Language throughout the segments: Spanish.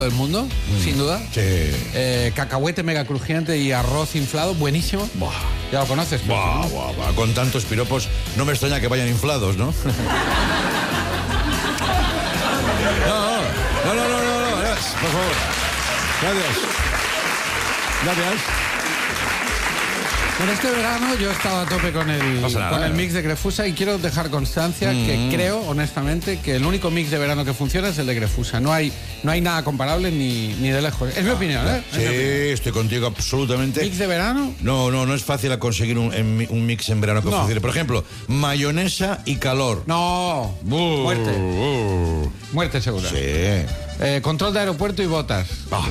del mundo, sin duda. Sí. Cacahuete mega crujiente y arroz inflado, buenísimo. Buah. Ya lo conoces. Pues, Buah, ¿no? buah, buah. Con tantos piropos, no me extraña que vayan inflados, ¿no? No, gracias, por favor. Gracias. Gracias. En este verano yo he estado a tope con el mix de Grefusa y quiero dejar constancia que creo, honestamente, que el único mix de verano que funciona es el de Grefusa. No hay nada comparable ni de lejos. Es mi opinión, ¿eh? Sí, estoy contigo absolutamente. ¿Mix de verano? No es fácil conseguir un mix en verano que funcione. Por ejemplo, mayonesa y calor. No. Muerte. Muerte segura. Sí. Control de aeropuerto y botas.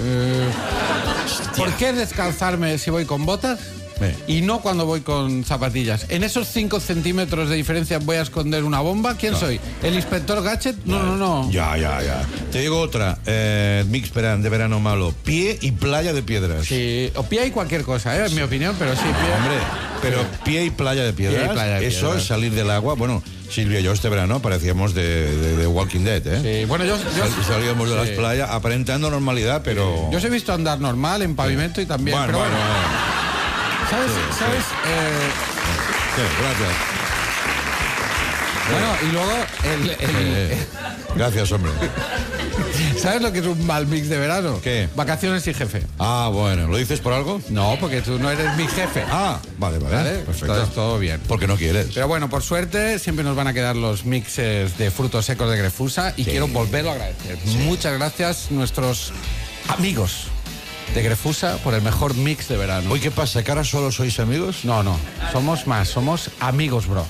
¿Por qué descalzarme si voy con botas? Y no cuando voy con zapatillas. ¿En esos 5 centímetros de diferencia voy a esconder una bomba? ¿Quién soy? ¿El inspector Gadget? No. Ya. Te digo otra. Mix de verano malo. Pie y playa de piedras. Sí, o pie y cualquier cosa, en mi opinión, pero sí, pie. Hombre, pero pie y playa de piedras. Pie y playa de eso piedras. es salir del agua. Bueno, Silvia y yo este verano parecíamos de Walking Dead, ¿eh? Sí, bueno, yo Salíamos de las playas aparentando normalidad, pero... Yo os he visto andar normal en pavimento y también... Bueno. ¿Sabes? Sí, gracias. Bueno, y luego Gracias, hombre. ¿Sabes lo que es un mal mix de verano? ¿Qué? Vacaciones y jefe. Ah, bueno. ¿Lo dices por algo? No, porque tú no eres mi jefe. Ah, vale. Perfecto. Entonces todo bien. Porque no quieres. Pero bueno, por suerte siempre nos van a quedar los mixes de frutos secos de Grefusa y quiero volverlo a agradecer. Sí. Muchas gracias, nuestros amigos de Grefusa, por el mejor mix de verano. Hoy, ¿qué pasa? ¿Que ahora solo sois amigos? No, somos más, somos amigos, bro.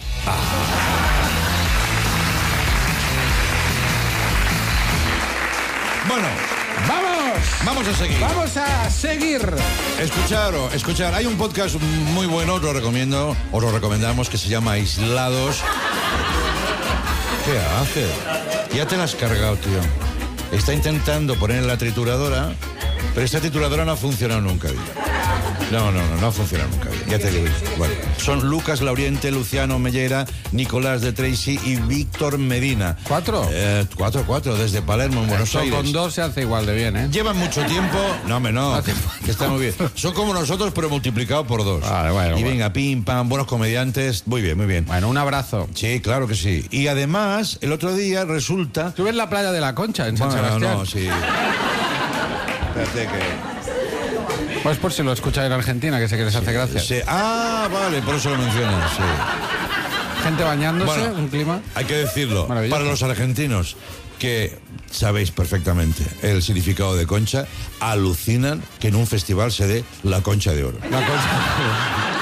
Bueno, vamos a seguir. Escuchar. Hay un podcast muy bueno, os lo recomendamos, que se llama Aislados. ¿Qué haces? Ya te la has cargado, tío. Está intentando poner en la trituradora, pero esta trituradora no ha funcionado nunca bien. No ha funcionado nunca bien. Ya te digo. Bueno, son Lucas Lauriente, Luciano Mellera, Nicolás de Tracy y Víctor Medina. ¿4? 4, desde Palermo, en Buenos Aires. Con 2 se hace igual de bien, ¿eh? Llevan mucho tiempo. No, que está muy bien. Son como nosotros, pero multiplicado por 2. Vale, y venga, pim, pam, buenos comediantes. Muy bien. Bueno, un abrazo. Sí, claro que sí. Y además, el otro día resulta... ¿Tú ves la playa de la Concha en San Sebastián? No, sí. Espérate que... Pues por si lo escucháis en Argentina, que sé que les hace gracia. Sí. Ah, vale, por eso lo mencionas, sí. Gente bañándose, un clima. Hay que decirlo, para los argentinos, que sabéis perfectamente el significado de concha, alucinan que en un festival se dé la concha de oro. La concha.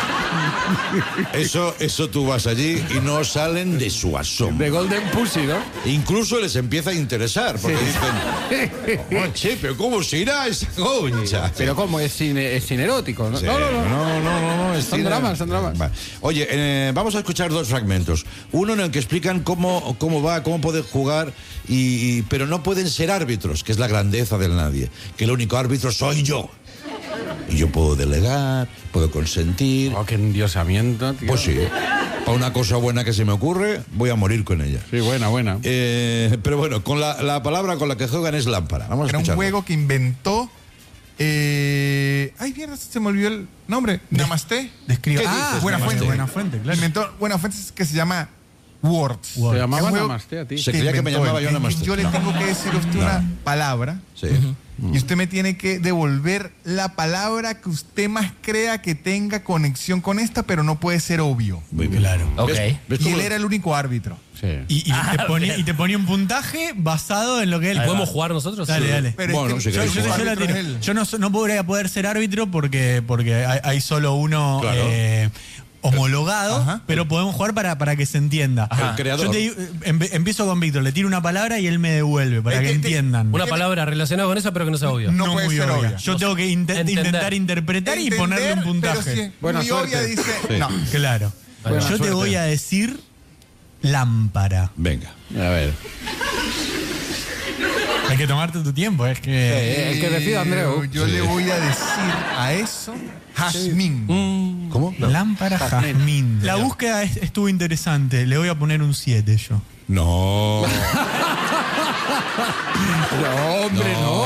Eso tú vas allí y no salen de su asombro. De Golden Pussy, ¿no? Incluso les empieza a interesar, porque dicen, che, pero ¿cómo se irá esa concha? Pero ¿cómo? Es cine erótico, ¿no? Sí. No. Es son cine... dramas. Vale. Oye, vamos a escuchar 2 fragmentos. Uno en el que explican cómo pueden jugar, pero no pueden ser árbitros, que es la grandeza del nadie. Que el único árbitro soy yo. Y yo puedo delegar, puedo consentir. Oh, qué endiosamiento, tío. Pues sí. Para una cosa buena que se me ocurre, voy a morir con ella. Sí, buena. Pero bueno, con la palabra con la que juegan es lámpara. Vamos a escucharlo. Era un juego que inventó... Ay, mierda, se me olvidó el nombre. Namaste. Describe. Buenafuente. Buenafuente, claro. Inventó Buenafuente, que se llama Words. Se llamaba Es un juego Namaste a ti. Se creía que me llamaba yo Namaste. Yo le tengo que decir a usted una palabra. Sí. Y usted me tiene que devolver la palabra que usted más crea que tenga conexión con esta, pero no puede ser obvio. Muy bien. Claro. ¿Ves Y cómo- él era el único árbitro. Sí. Y te ponía un puntaje basado en lo que él... ¿Podemos jugar nosotros? Dale. Pero Bueno, es si que querés yo- jugar. yo- Yo la tiro. él. Yo no podría poder ser árbitro porque hay solo uno Claro. homologado, Ajá. pero podemos jugar para que se entienda. El creador. Yo empiezo con Víctor, le tiro una palabra y él me devuelve para que entiendan. Una palabra relacionada con esa, pero que no sea obvia. No puede muy ser obvia. obvia. Yo tengo que intentar interpretar y ponerle un puntaje. Pero si Buena muy obvia suerte. dice... Sí. No. Claro. Buena Yo te suerte. voy a decir lámpara. Venga. A ver. Hay que tomarte tu tiempo, es que... El que decida, Andreu. Yo le voy a decir a eso jazmín. ¿Cómo? Lámpara jazmín. La búsqueda estuvo interesante. Le voy a poner un 7 yo. No. No, hombre, no.